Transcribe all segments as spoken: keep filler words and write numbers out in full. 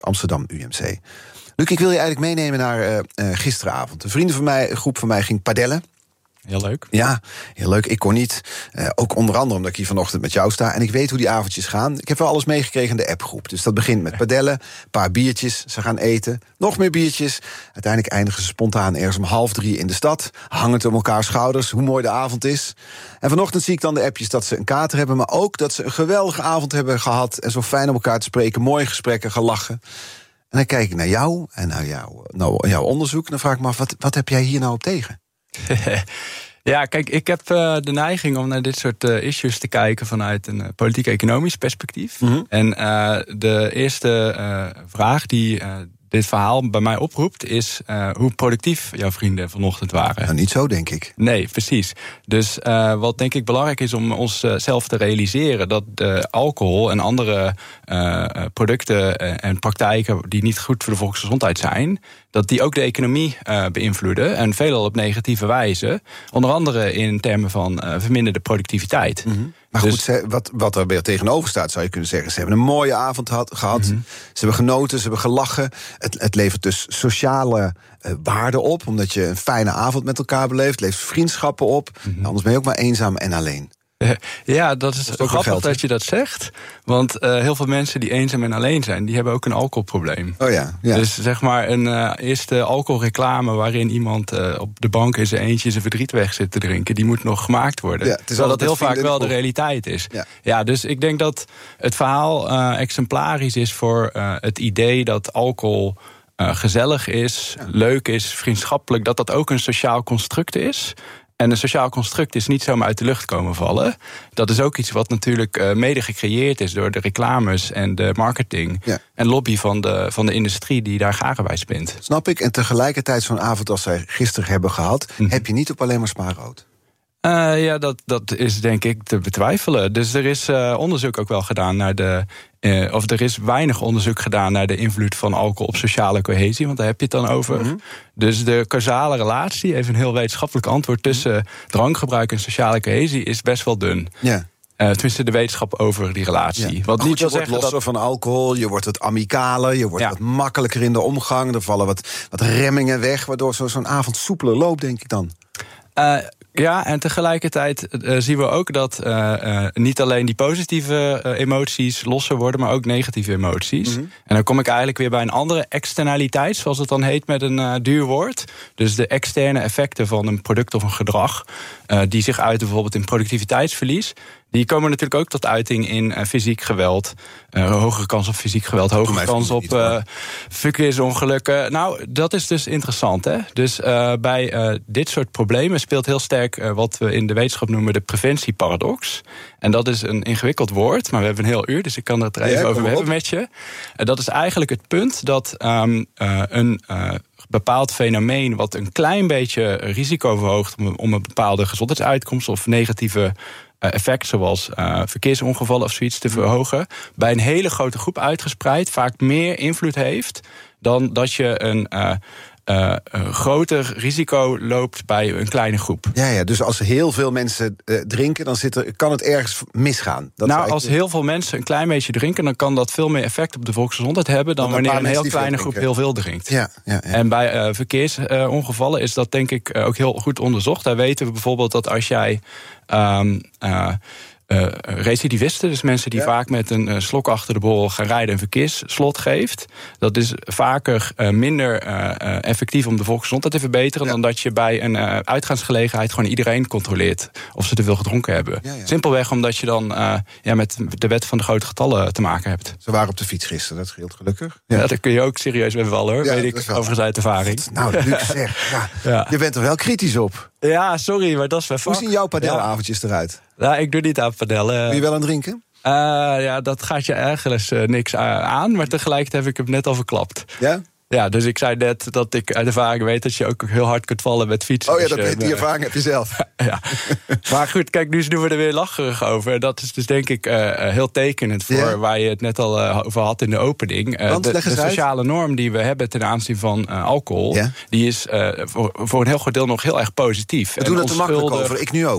Amsterdam U M C. Luc, ik wil je eigenlijk meenemen naar uh, uh, gisteravond. Een vrienden van mij, een groep van mij ging padellen. Heel leuk. Ja, heel leuk. Ik kon niet. Uh, ook onder andere omdat ik hier vanochtend met jou sta. En ik weet hoe die avondjes gaan. Ik heb wel alles meegekregen in de appgroep. Dus dat begint met padellen, een paar biertjes. Ze gaan eten, nog meer biertjes. Uiteindelijk eindigen ze spontaan ergens om half drie in de stad. Hangend om elkaar schouders, hoe mooi de avond is. En vanochtend zie ik dan de appjes dat ze een kater hebben. Maar ook dat ze een geweldige avond hebben gehad. En zo fijn om elkaar te spreken. Mooie gesprekken, gelachen. En dan kijk ik naar jou en naar jou, nou, jouw onderzoek. En dan vraag ik me af, wat, wat heb jij hier nou op tegen? Ja, kijk, ik heb uh, de neiging om naar dit soort uh, issues te kijken vanuit een uh, politiek-economisch perspectief. Mm-hmm. En uh, de eerste uh, vraag die uh, dit verhaal bij mij oproept is uh, hoe productief jouw vrienden vanochtend waren. Nou, niet zo, denk ik. Nee, precies. Dus uh, wat denk ik belangrijk is om onszelf te realiseren dat uh, alcohol en andere uh, producten en praktijken die niet goed voor de volksgezondheid zijn, dat die ook de economie uh, beïnvloeden. En veelal op negatieve wijze. Onder andere in termen van uh, verminderde productiviteit. Mm-hmm. Maar dus, goed, wat, wat er weer tegenover staat, zou je kunnen zeggen. Ze hebben een mooie avond had, gehad. Mm-hmm. Ze hebben genoten, ze hebben gelachen. Het, het levert dus sociale uh, waarden op. Omdat je een fijne avond met elkaar beleeft. Het levert vriendschappen op. Mm-hmm. Anders ben je ook maar eenzaam en alleen. Ja, dat is, dat is grappig geld, dat je dat zegt. Want uh, heel veel mensen die eenzaam en alleen zijn, die hebben ook een alcoholprobleem. Oh ja, ja. Dus zeg maar een uh, eerste alcoholreclame waarin iemand uh, op de bank in zijn eentje zijn verdriet weg zit te drinken, die moet nog gemaakt worden. Ja, terwijl dat heel vaak wel de realiteit is. Ja. ja, dus ik denk dat het verhaal uh, exemplarisch is voor uh, het idee dat alcohol uh, gezellig is, ja. leuk is, vriendschappelijk, dat dat ook een sociaal construct is. En een sociaal construct is niet zomaar uit de lucht komen vallen. Dat is ook iets wat natuurlijk uh, mede gecreëerd is door de reclames en de marketing. Ja. En lobby van de, van de industrie die daar garen bij spint. Snap ik. En tegelijkertijd zo'n avond als zij gisteren hebben gehad, mm-hmm. heb je niet op alleen maar spaarrood. Uh, ja, dat, dat is denk ik te betwijfelen. Dus er is uh, onderzoek ook wel gedaan naar de. Uh, of er is weinig onderzoek gedaan naar de invloed van alcohol op sociale cohesie, want daar heb je het dan over. Mm-hmm. Dus de causale relatie, even een heel wetenschappelijk antwoord tussen mm-hmm. drankgebruik en sociale cohesie, is best wel dun. Ja. Uh, tenminste, de wetenschap over die relatie. Ja. Wat niet je wordt losser dat van alcohol, je wordt wat amicaler, je wordt ja. wat makkelijker in de omgang. Er vallen wat, wat remmingen weg, waardoor zo, zo'n avond soepeler loopt, denk ik dan. Uh, Ja, en tegelijkertijd uh, zien we ook dat uh, uh, niet alleen die positieve uh, emoties losser worden, maar ook negatieve emoties. Mm-hmm. En dan kom ik eigenlijk weer bij een andere externaliteit, zoals het dan heet met een uh, duur woord. Dus de externe effecten van een product of een gedrag, uh, die zich uiten bijvoorbeeld in productiviteitsverlies. Die komen natuurlijk ook tot uiting in uh, fysiek geweld. Uh, hogere kans op fysiek geweld, hogere kans op uh, verkeersongelukken. Nou, dat is dus interessant, hè? Dus uh, bij uh, dit soort problemen speelt heel sterk uh, wat we in de wetenschap noemen de preventieparadox. En dat is een ingewikkeld woord, maar we hebben een heel uur, dus ik kan het er even ja, over hebben met je. Uh, dat is eigenlijk het punt dat um, uh, een uh, bepaald fenomeen wat een klein beetje risico verhoogt om, om een bepaalde gezondheidsuitkomst of negatieve effect, zoals uh, verkeersongevallen of zoiets, te verhogen, bij een hele grote groep uitgespreid vaak meer invloed heeft dan dat je een uh, uh, een groter risico loopt bij een kleine groep. Ja, ja, dus als heel veel mensen uh, drinken, dan zit er, kan het ergens misgaan. Dat nou, als heel veel mensen een klein beetje drinken, dan kan dat veel meer effect op de volksgezondheid hebben dan, dan wanneer een, een heel kleine groep heel veel drinkt. Ja, ja, ja. En bij uh, verkeersongevallen uh, is dat denk ik uh, ook heel goed onderzocht. Daar weten we bijvoorbeeld dat als jij Um, uh, uh, recidivisten, dus mensen die ja. vaak met een uh, slok achter de borrel gaan rijden, een verkeersslot geeft, dat is vaker uh, minder uh, uh, effectief om de volksgezondheid te verbeteren ja. dan dat je bij een uh, uitgaansgelegenheid gewoon iedereen controleert of ze te veel gedronken hebben. Ja, ja. Simpelweg omdat je dan uh, ja, met de wet van de grote getallen te maken hebt. Ze waren op de fiets gisteren, dat scheelt gelukkig. Ja, ja dat kun je ook serieus mee vallen, hoor. Ja, weet ik, overigens uit ervaring. God, nou, Luc, zeg. Ja, ja. Je bent er wel kritisch op. Ja, sorry, maar dat is wel vak. Hoe zien jouw padelavondjes ja. eruit? Nou, ik doe niet aan padellen. Doe je wel aan drinken? Uh, ja, dat gaat je ergens uh, niks aan, maar tegelijkertijd heb ik hem net al verklapt. Ja? Ja, dus ik zei net dat ik uit ervaring weet dat je ook heel hard kunt vallen met fietsen. Oh ja, dat dus, die ervaring heb je zelf. Ja. Maar goed, kijk, nu doen we er weer lacherig over. Dat is dus denk ik uh, heel tekenend voor ja. waar je het net al uh, over had in de opening. Uh, Want, de de sociale uit. norm die we hebben ten aanzien van uh, alcohol, ja. die is uh, voor, voor een heel groot deel nog heel erg positief. We doen het er makkelijk over, ik nu ook.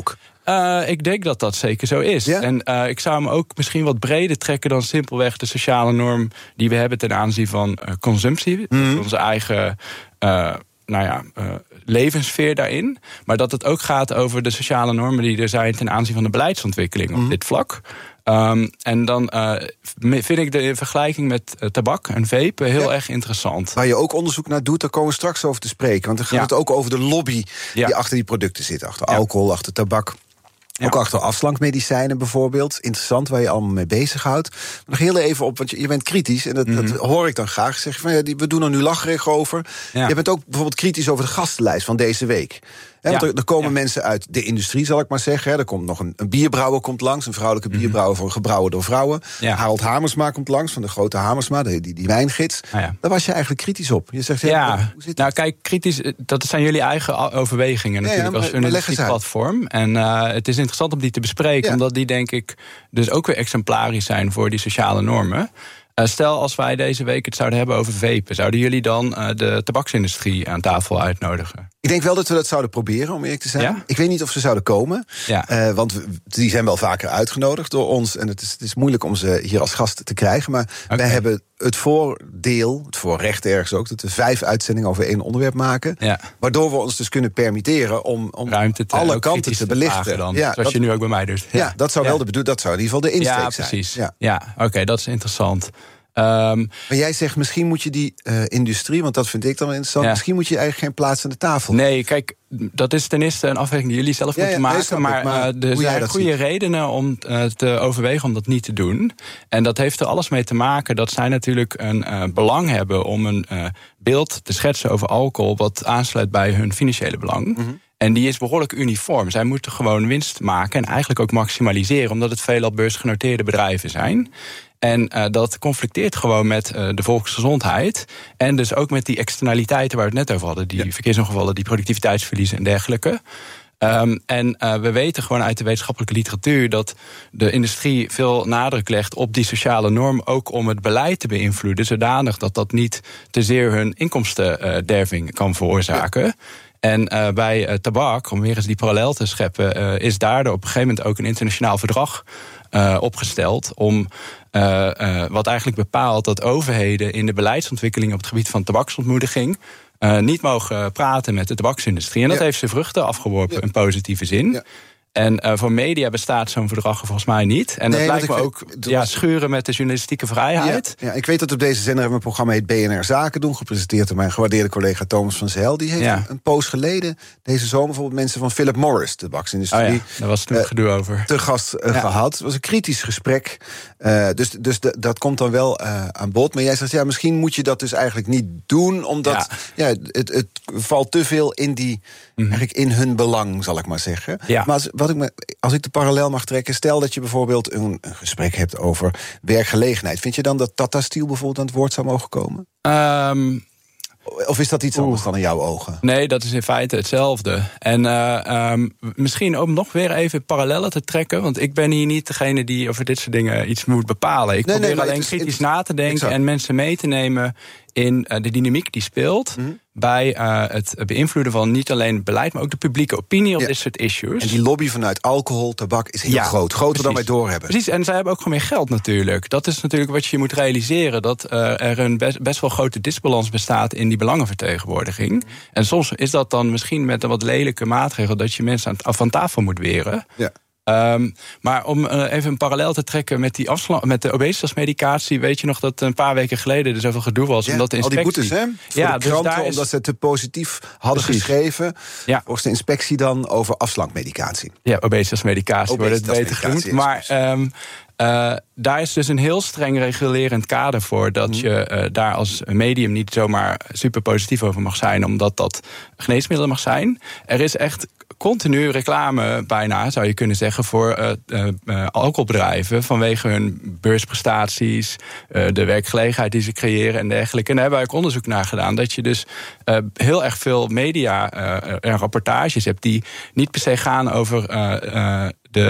Uh, ik denk dat dat zeker zo is. Ja? En uh, ik zou hem ook misschien wat breder trekken dan simpelweg de sociale norm die we hebben ten aanzien van uh, consumptie. Mm. Onze eigen uh, nou ja, uh, levenssfeer daarin. Maar dat het ook gaat over de sociale normen die er zijn ten aanzien van de beleidsontwikkeling op mm. dit vlak. Um, en dan uh, vind ik de vergelijking met uh, tabak en vape heel ja. erg interessant. Waar je ook onderzoek naar doet, daar komen we straks over te spreken. Want dan gaat ja. het ook over de lobby die ja. achter die producten zit. Achter ja. alcohol, achter tabak. Ja. Ook achter afslankmedicijnen bijvoorbeeld. Interessant, waar je allemaal mee bezighoudt. Maar nog heel even op, want je, je bent kritisch. En dat, mm-hmm. dat hoor ik dan graag. Zeg je van, ja, die, we doen er nu lacherig over. Ja. Je bent ook bijvoorbeeld kritisch over de gastenlijst van deze week. He, want ja. er, er komen ja. mensen uit de industrie, zal ik maar zeggen. Er komt nog een, een bierbrouwer komt langs. Een vrouwelijke mm-hmm. bierbrouwer voor gebrouwen door vrouwen. Ja. Harold Hamersma komt langs, van de grote Hamersma, die, die, die wijngids. Ah, ja. Daar was je eigenlijk kritisch op. Je zegt, ja, ja. hoe zit nou kijk, kritisch, dat zijn jullie eigen overwegingen natuurlijk ja, ja, maar, als journalistiek platform. En uh, het is interessant om die te bespreken, ja. omdat die denk ik dus ook weer exemplarisch zijn voor die sociale normen. Uh, stel, als wij deze week het zouden hebben over vapen, zouden jullie dan uh, de tabaksindustrie aan tafel uitnodigen? Ik denk wel dat we dat zouden proberen, om eerlijk te zijn. Ja? Ik weet niet of ze zouden komen. Ja. Uh, want we, die zijn wel vaker uitgenodigd door ons. En het is, het is moeilijk om ze hier als gast te krijgen. Maar okay. wij hebben het voordeel, het voorrecht ergens ook, dat we vijf uitzendingen over één onderwerp maken. Ja. Waardoor we ons dus kunnen permitteren om, om Ruimte te, alle kanten te belichten. Dan, ja, zoals dat, je nu ook bij mij doet. Ja, ja dat zou wel ja. de bedoeling, dat zou in ieder geval de insteek ja, zijn. Precies. Ja, ja oké, okay, dat is interessant. Um, maar jij zegt, misschien moet je die uh, industrie, want dat vind ik dan interessant, ja. misschien moet je eigenlijk geen plaats aan de tafel. Nee, kijk, dat is ten eerste een afweging die jullie zelf ja, moeten ja, maken. Nee, maar maar uh, er zijn goede ziet. redenen om uh, te overwegen om dat niet te doen. En dat heeft er alles mee te maken dat zij natuurlijk een uh, belang hebben om een uh, beeld te schetsen over alcohol wat aansluit bij hun financiële belang. Mm-hmm. En die is behoorlijk uniform. Zij moeten gewoon winst maken en eigenlijk ook maximaliseren, omdat het veelal beursgenoteerde bedrijven zijn. En uh, dat conflicteert gewoon met uh, de volksgezondheid. En dus ook met die externaliteiten waar we het net over hadden. Die ja. verkeersongevallen, die productiviteitsverliezen en dergelijke. Um, en uh, we weten gewoon uit de wetenschappelijke literatuur dat de industrie veel nadruk legt op die sociale norm, ook om het beleid te beïnvloeden, zodanig dat dat niet te zeer hun inkomstenderving kan veroorzaken. Ja. En uh, bij uh, tabak, om weer eens die parallel te scheppen, uh, is daardoor op een gegeven moment ook een internationaal verdrag uh, opgesteld om uh, uh, wat eigenlijk bepaalt dat overheden in de beleidsontwikkeling op het gebied van tabaksontmoediging uh, niet mogen praten met de tabaksindustrie. En dat ja. heeft zijn vruchten afgeworpen ja. in positieve zin. Ja. En uh, voor media bestaat zo'n verdrag volgens mij niet. En nee, dat lijkt me weet, ook ja, was... schuren met de journalistieke vrijheid. Ja, ja, ik weet dat op deze zender een programma heet B N R Zaken doen, gepresenteerd door mijn gewaardeerde collega Thomas van Zijl. Die heeft ja. een poos geleden deze zomer bijvoorbeeld mensen van Philip Morris, de tabaksindustrie. Oh ja, daar was toen uh, gedoe over. Te gast uh, ja. gehad. Het was een kritisch gesprek. Uh, dus dus de, dat komt dan wel uh, aan bod. Maar jij zegt, ja, misschien moet je dat dus eigenlijk niet doen, omdat ja. Ja, het, het valt te veel in die, mm-hmm. eigenlijk in hun belang, zal ik maar zeggen. Ja. Maar als, wat ik me, als ik de parallel mag trekken, stel dat je bijvoorbeeld een, een gesprek hebt over werkgelegenheid. Vind je dan dat Tata Steel bijvoorbeeld aan het woord zou mogen komen? Um, of is dat iets oeh. anders dan in jouw ogen? Nee, dat is in feite hetzelfde. En uh, um, misschien om nog weer even parallellen te trekken, want ik ben hier niet degene die over dit soort dingen iets moet bepalen. Ik nee, probeer nee, alleen is, kritisch na te denken exact. en mensen mee te nemen in uh, de dynamiek die speelt mm-hmm. bij uh, het beïnvloeden van niet alleen het beleid, maar ook de publieke opinie op ja. dit soort issues. En die lobby vanuit alcohol, tabak is heel ja, groot. Groter precies. dan wij doorhebben. Precies, en zij hebben ook gewoon meer geld natuurlijk. Dat is natuurlijk wat je moet realiseren, dat uh, er een best, best wel grote disbalans bestaat in die belangenvertegenwoordiging. Mm-hmm. En soms is dat dan misschien met een wat lelijke maatregel dat je mensen aan, van tafel moet weren. Ja. Um, maar om uh, even een parallel te trekken met, die afsla- met de obesitasmedicatie, weet je nog dat een paar weken geleden er zoveel gedoe was? Ja, omdat de inspectie... al die boetes, hè? Voor ja, de kranten, dus daar is... omdat ze te positief hadden Precies. geschreven. Ja. Volgens de inspectie dan over afslankmedicatie. Ja, obesitasmedicatie wordt het beter genoemd. Maar um, uh, daar is dus een heel streng regulerend kader voor dat mm. je uh, daar als medium niet zomaar super positief over mag zijn, omdat dat geneesmiddelen mag zijn. Er is echt continu reclame, bijna zou je kunnen zeggen, voor uh, uh, uh, alcoholbedrijven vanwege hun beursprestaties, uh, de werkgelegenheid die ze creëren en dergelijke. En daar hebben we ook onderzoek naar gedaan, dat je dus uh, heel erg veel media uh, en rapportages hebt die niet per se gaan over uh, uh, de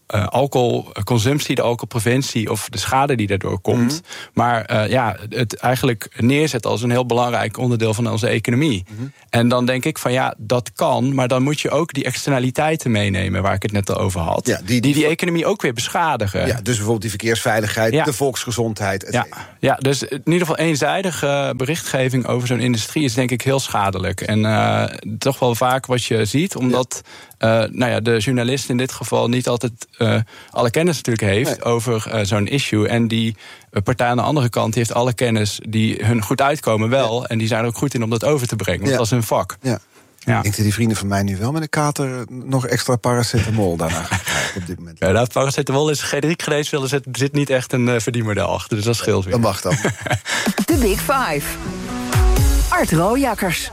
uh, alcoholconsumptie, de alcoholpreventie of de schade die daardoor komt. Mm-hmm. Maar uh, ja, het eigenlijk neerzet als een heel belangrijk onderdeel van onze economie. Mm-hmm. En dan denk ik van ja, dat kan, maar dan moet je ook die externaliteiten meenemen waar ik het net al over had. Ja, die, die, die die economie ook weer beschadigen. Ja, dus bijvoorbeeld die verkeersveiligheid, ja. de volksgezondheid. Et ja. ja, dus in ieder geval eenzijdige berichtgeving over zo'n industrie is denk ik heel schadelijk. En uh, toch wel vaak wat je ziet, omdat uh, nou ja, de journalist in dit geval niet altijd uh, alle kennis natuurlijk heeft nee. over uh, zo'n issue. En die uh, partij aan de andere kant die heeft alle kennis die hun goed uitkomen wel. Ja. En die zijn er ook goed in om dat over te brengen. Want ja. dat is hun vak. Ja. Ja. Ik denk dat die vrienden van mij nu wel met een kater nog extra paracetamol daarna gaan krijgen op dit moment. Ja, dat paracetamol is generiek geneesmiddel, willen zitten. Er zit niet echt een uh, verdienmodel achter, dus dat scheelt weer. Dat mag dan. De Big Five. Art Rooijakkers.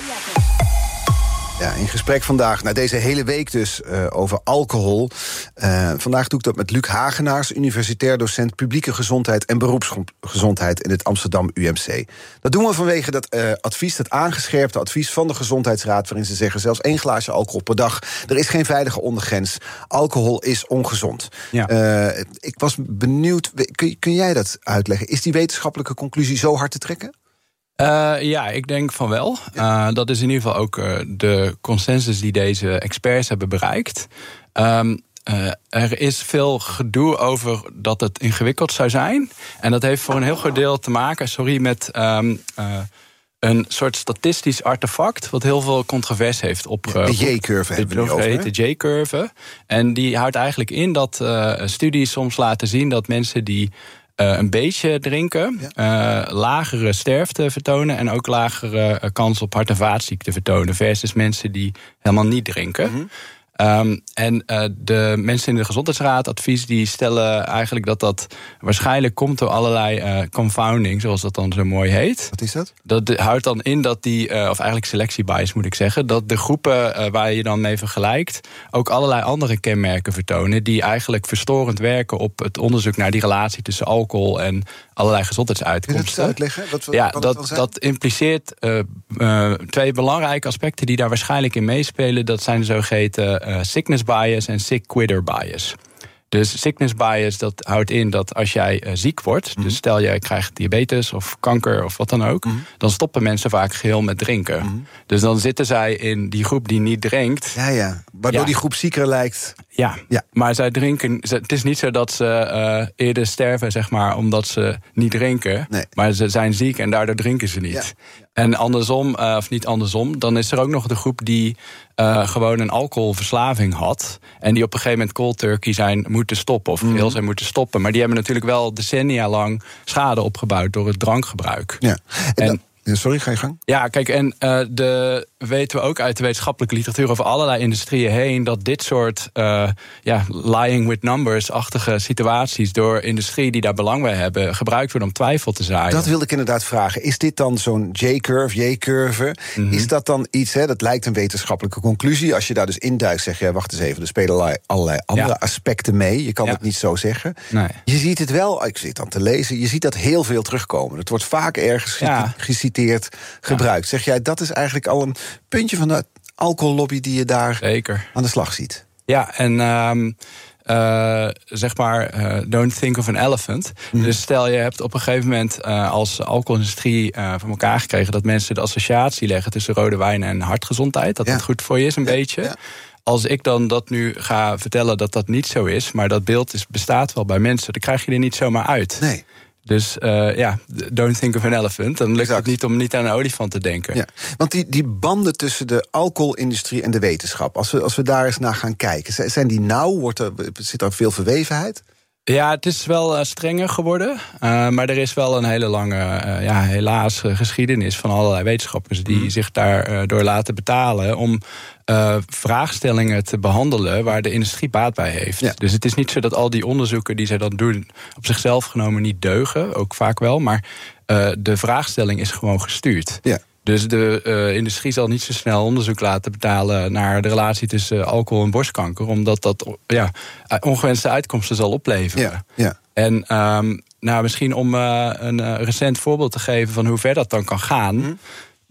Ja, in gesprek vandaag, nou deze hele week dus, uh, over alcohol. Uh, vandaag doe ik dat met Luc Hagenaars, universitair docent publieke gezondheid en beroepsgezondheid in het Amsterdam U M C. Dat doen we vanwege dat uh, advies, dat aangescherpte advies van de Gezondheidsraad, waarin ze zeggen zelfs één glaasje alcohol per dag. Er is geen veilige ondergrens. Alcohol is ongezond. Ja. Uh, ik was benieuwd, kun, kun jij dat uitleggen? Is die wetenschappelijke conclusie zo hard te trekken? Uh, ja, ik denk van wel. Uh, dat is in ieder geval ook uh, de consensus die deze experts hebben bereikt. Um, uh, er is veel gedoe over dat het ingewikkeld zou zijn. En dat heeft voor een heel groot deel te maken, sorry, met um, uh, een soort statistisch artefact wat heel veel controverse heeft op. Uh, de J-curve hebben we nu over. De J-curve. En die houdt eigenlijk in dat uh, studies soms laten zien dat mensen die Uh, een beetje drinken, ja. uh, lagere sterfte vertonen en ook lagere uh, kans op hart- en vaatziekten vertonen versus mensen die helemaal niet drinken. Mm-hmm. Um, en uh, de mensen in de Gezondheidsraad advies die stellen eigenlijk dat dat waarschijnlijk komt door allerlei uh, confounding, zoals dat dan zo mooi heet. Wat is dat? Dat de, houdt dan in dat die, uh, of eigenlijk selectiebias moet ik zeggen, dat de groepen uh, waar je dan mee vergelijkt ook allerlei andere kenmerken vertonen die eigenlijk verstorend werken op het onderzoek naar die relatie tussen alcohol en allerlei gezondheidsuitkomsten. Kun je dat uitleggen? Wat, wat, ja, wat dat, dat impliceert uh, uh, twee belangrijke aspecten die daar waarschijnlijk in meespelen. Dat zijn de zogeheten uh, sickness bias en sick quitter bias. Dus sickness bias, dat houdt in dat als jij uh, ziek wordt, mm-hmm. dus stel jij krijgt diabetes of kanker of wat dan ook, mm-hmm. dan stoppen mensen vaak geheel met drinken. Mm-hmm. Dus dan zitten zij in die groep die niet drinkt. Ja, ja. Waardoor ja. die groep zieker lijkt. Ja, ja, maar zij drinken. Het is niet zo dat ze uh, eerder sterven, zeg maar, omdat ze niet drinken. Nee. Maar ze zijn ziek en daardoor drinken ze niet. Ja. Ja. En andersom, uh, of niet andersom, dan is er ook nog de groep die uh, gewoon een alcoholverslaving had. En die op een gegeven moment cold turkey zijn moeten stoppen. Of heel mm. zijn moeten stoppen. Maar die hebben natuurlijk wel decennia lang schade opgebouwd door het drankgebruik. Ja. En, en Ja, sorry, ga je gang. Ja, kijk, en uh, de, weten we ook uit de wetenschappelijke literatuur over allerlei industrieën heen dat dit soort uh, ja, lying with numbers-achtige situaties door industrie die daar belang bij hebben gebruikt worden om twijfel te zaaien. Dat wilde ik inderdaad vragen. Is dit dan zo'n J-curve, J-curve? Mm-hmm. Is dat dan iets, hè, dat lijkt een wetenschappelijke conclusie. Als je daar dus induikt, zeg je, wacht eens even, er spelen allerlei, allerlei andere ja. aspecten mee. Je kan ja. het niet zo zeggen. Nee. Je ziet het wel, ik zit dan te lezen, je ziet dat heel veel terugkomen. Het wordt vaak ergens ja. geciteerd. gebruikt. Zeg jij, dat is eigenlijk al een puntje van de alcohollobby die je daar Zeker. aan de slag ziet? Ja, en um, uh, zeg maar, uh, don't think of an elephant. Mm. Dus stel je hebt op een gegeven moment uh, als alcoholindustrie uh, van elkaar gekregen dat mensen de associatie leggen tussen rode wijn en hartgezondheid. Dat ja. het goed voor je is, een ja. beetje. Ja. Als ik dan dat nu ga vertellen dat dat niet zo is, maar dat beeld is, bestaat wel bij mensen, dan krijg je er niet zomaar uit. Nee. Dus uh, ja, don't think of an elephant. Dan lukt exact. het niet om niet aan een olifant te denken. Ja, want die, die banden tussen de alcoholindustrie en de wetenschap, als we, als we daar eens naar gaan kijken, zijn die nauw? Wordt er, zit er veel verwevenheid? Ja, het is wel uh, strenger geworden. Uh, maar er is wel een hele lange, uh, ja, helaas, uh, geschiedenis van allerlei wetenschappers die mm. zich daardoor uh, laten betalen om uh, vraagstellingen te behandelen waar de industrie baat bij heeft. Ja. Dus het is niet zo dat al die onderzoeken die zij dan doen op zichzelf genomen niet deugen, ook vaak wel, maar uh, de vraagstelling is gewoon gestuurd. Ja. Dus de uh, industrie zal niet zo snel onderzoek laten betalen naar de relatie tussen alcohol en borstkanker, omdat dat ja, ongewenste uitkomsten zal opleveren. Ja, ja. En um, nou, misschien om uh, een uh, recent voorbeeld te geven van hoe ver dat dan kan gaan. Mm.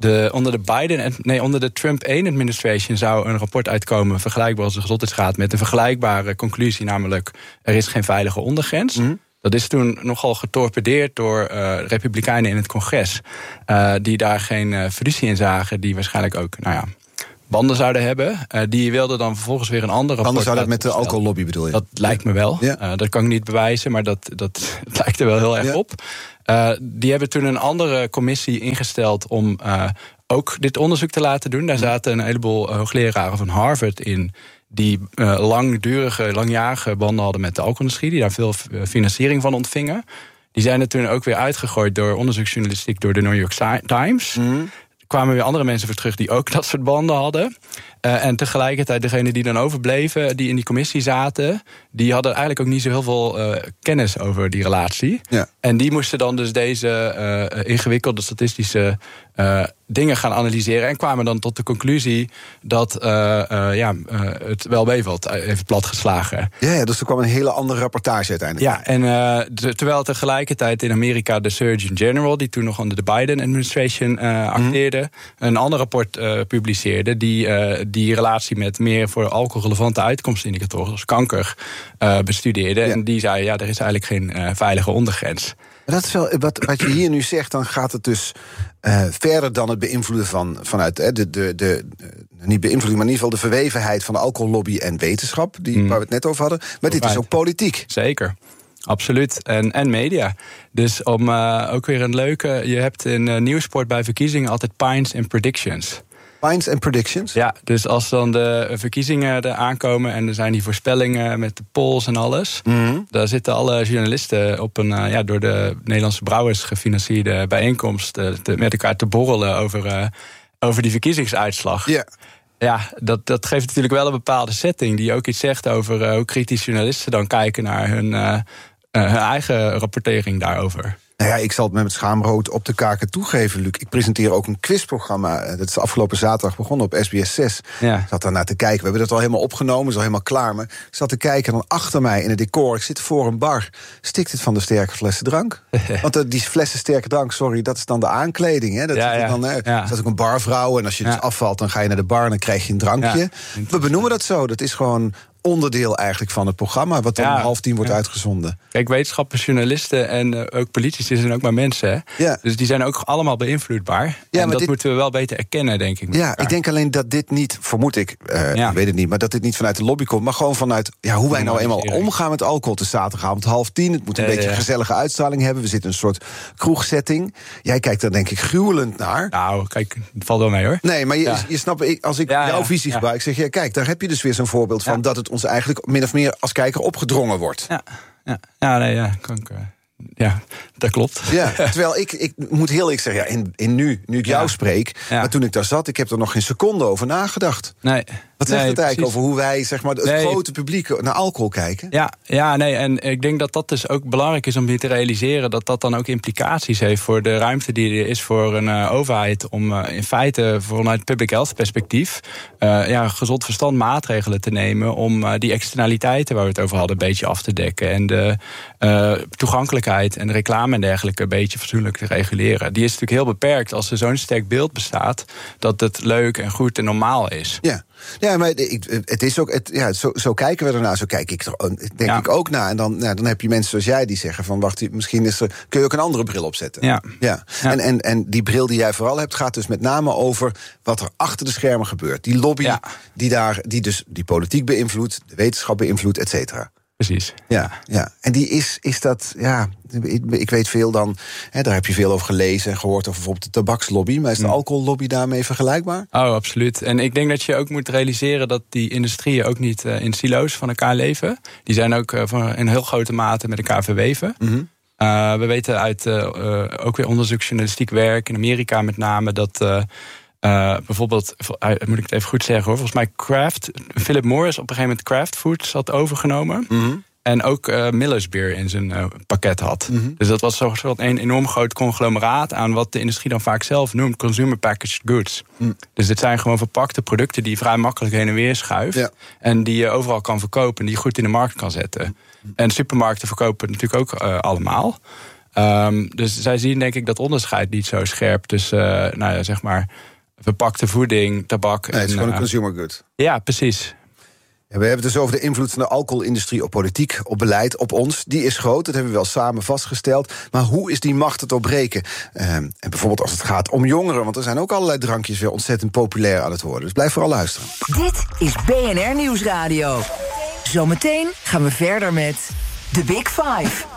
De, onder de Biden, nee, onder de Trump één administration zou een rapport uitkomen, vergelijkbaar als de gezondheidsraad, met een vergelijkbare conclusie, namelijk er is geen veilige ondergrens. Mm-hmm. Dat is toen nogal getorpedeerd door uh, republikeinen in het congres, uh, die daar geen uh, fiducie in zagen, die waarschijnlijk ook, nou ja, banden zouden hebben. Uh, die wilden dan vervolgens weer een andere rapport. Anders zou dat met de alcohollobby bedoel je? Dat lijkt me wel. Ja. Uh, dat kan ik niet bewijzen, maar dat, dat lijkt er wel heel erg ja. op. Uh, die hebben toen een andere commissie ingesteld om uh, ook dit onderzoek te laten doen. Daar zaten een heleboel hoogleraren van Harvard in, die uh, langdurige, langjarige banden hadden met de alcoholindustrie, die daar veel financiering van ontvingen. Die zijn er toen ook weer uitgegooid door onderzoeksjournalistiek door de New York Times. Mm. Er kwamen weer andere mensen voor terug die ook dat soort banden hadden. Uh, en tegelijkertijd degenen die dan overbleven, die in die commissie zaten, die hadden eigenlijk ook niet zo heel veel uh, kennis over die relatie. Ja. En die moesten dan dus deze uh, ingewikkelde statistische uh, dingen gaan analyseren en kwamen dan tot de conclusie dat uh, uh, ja, uh, het wel meevalt, even platgeslagen. Ja, ja, dus er kwam een hele andere rapportage uiteindelijk. Ja, en uh, de, terwijl tegelijkertijd in Amerika de Surgeon General, die toen nog onder de Biden administration uh, acteerde, mm-hmm. een ander rapport uh, publiceerde die uh, die relatie met meer voor alcoholrelevante uitkomstindicatoren, zoals kanker, uh, bestudeerde. Ja. En die zei, ja, er is eigenlijk geen uh, veilige ondergrens. Maar dat is wel, wat, wat je hier nu zegt, dan gaat het dus uh, verder dan het beïnvloeden van, vanuit uh, de, de, de, uh, niet beïnvloeding, maar in ieder geval de verwevenheid van de alcohollobby en wetenschap, die, mm. waar we het net over hadden. Maar dit is ook politiek. Zeker. Absoluut. En, en media. Dus om uh, ook weer een leuke, je hebt in uh, Nieuwsport bij verkiezingen altijd pines en predictions. Pines and predictions? Ja, dus als dan de verkiezingen er aankomen en er zijn die voorspellingen met de polls en alles, mm-hmm. daar zitten alle journalisten op een uh, ja, door de Nederlandse Brouwers gefinancierde bijeenkomst uh, te, met elkaar te borrelen over, uh, over die verkiezingsuitslag. Ja. Yeah. Ja, dat, dat geeft natuurlijk wel een bepaalde setting die ook iets zegt over uh, hoe kritisch journalisten dan kijken naar hun, uh, uh, hun eigen rapportering daarover. Nou ja, ik zal het met schaamrood op de kaken toegeven, Luc. Ik presenteer ook een quizprogramma. Dat is afgelopen zaterdag begonnen op S B S zes. Ja. Ik zat daar naar te kijken. We hebben dat al helemaal opgenomen, is al helemaal klaar. Maar ik zat te kijken en dan achter mij in het decor, ik zit voor een bar, stikt het van de sterke flessen drank. Want uh, die flessen sterke drank, sorry, dat is dan de aankleding. Hè? Dat ja, ja. Dan, uh, ja. Dat is ook een barvrouw. En als je dus ja. afvalt, dan ga je naar de bar en dan krijg je een drankje. Ja. We benoemen dat zo. Dat is gewoon onderdeel eigenlijk van het programma, wat dan ja, om half tien wordt ja. uitgezonden. Kijk, wetenschappers, journalisten en uh, ook politici zijn ook maar mensen. Hè? Ja. Dus die zijn ook allemaal beïnvloedbaar. Ja, en dat dit moeten we wel beter erkennen, denk ik. Ja, ik denk alleen dat dit niet, vermoed ik, uh, ja. ik weet het niet, maar dat dit niet vanuit de lobby komt, maar gewoon vanuit ja, hoe wij nou eenmaal omgaan met alcohol. Het is zaterdagavond half tien, het moet een ja, beetje ja. gezellige uitstraling hebben. We zitten in een soort kroegsetting. Jij kijkt er denk ik gruwelend naar. Nou, kijk, het valt wel mee hoor. Nee, maar je, ja. je snapt, ik, als ik ja, jouw ja, visie ja. gebruik, zeg je, kijk, daar heb je dus weer zo'n voorbeeld van ja. dat het ons eigenlijk min of meer als kijker opgedrongen wordt. Ja, ja. ja nee, ja, kan ik, uh, ja, dat klopt. Ja, terwijl ik, ik moet heel eerlijk zeggen, ja, in, in nu, nu ik jou ja. spreek, ja. maar toen ik daar zat, ik heb er nog geen seconde over nagedacht. Nee. Wat zegt nee, het eigenlijk precies. over hoe wij, zeg maar, het nee. grote publiek naar alcohol kijken? Ja, ja, nee, en ik denk dat dat dus ook belangrijk is om je te realiseren, dat dat dan ook implicaties heeft voor de ruimte die er is voor een uh, overheid om uh, in feite vanuit public health perspectief uh, ja, gezond verstand maatregelen te nemen om uh, die externaliteiten waar we het over hadden een beetje af te dekken en de uh, toegankelijkheid en de reclame en dergelijke een beetje fatsoenlijk te reguleren. Die is natuurlijk heel beperkt als er zo'n sterk beeld bestaat dat het leuk en goed en normaal is. Ja. Ja, maar het is ook, het, ja, zo, zo kijken we ernaar, zo kijk ik er, denk ja. ik ook naar. En dan, nou, dan heb je mensen zoals jij die zeggen van wacht, misschien is er, kun je ook een andere bril opzetten. Ja. Ja. Ja. En, en, en die bril die jij vooral hebt, gaat dus met name over wat er achter de schermen gebeurt. Die lobby ja. die daar, die dus die politiek beïnvloedt, de wetenschap beïnvloedt, et cetera. Precies. Ja, ja. En die is, is dat, ja, ik, ik weet veel dan, hè, daar heb je veel over gelezen en gehoord over bijvoorbeeld de tabakslobby, maar is de alcohollobby daarmee vergelijkbaar? Oh, absoluut. En ik denk dat je ook moet realiseren dat die industrieën ook niet uh, in silo's van elkaar leven. Die zijn ook uh, van in heel grote mate met elkaar verweven. Mm-hmm. Uh, we weten uit uh, uh, ook weer onderzoeksjournalistiek werk in Amerika met name dat Uh, Uh, bijvoorbeeld, uh, moet ik het even goed zeggen hoor, volgens mij Kraft, Philip Morris op een gegeven moment Kraft Foods had overgenomen. Mm-hmm. En ook uh, Miller's Beer in zijn uh, pakket had. Mm-hmm. Dus dat was zo'n soort een enorm groot conglomeraat aan wat de industrie dan vaak zelf noemt consumer packaged goods. Mm. Dus dit zijn gewoon verpakte producten die je vrij makkelijk heen en weer schuift. Ja. En die je overal kan verkopen en die je goed in de markt kan zetten. Mm. En supermarkten verkopen het natuurlijk ook uh, allemaal. Um, dus zij zien denk ik dat onderscheid niet zo scherp tussen, uh, nou ja, zeg maar, verpakte voeding, tabak. Nee, het is en, gewoon een uh, consumer good. Ja, precies. Ja, we hebben het dus over de invloed van de alcoholindustrie op politiek, op beleid, op ons. Die is groot, dat hebben we wel samen vastgesteld. Maar hoe is die macht te doorbreken? Uh, en bijvoorbeeld als het gaat om jongeren, want er zijn ook allerlei drankjes weer ontzettend populair aan het worden. Dus blijf vooral luisteren. Dit is B N R Nieuwsradio. Zometeen gaan we verder met The Big Five.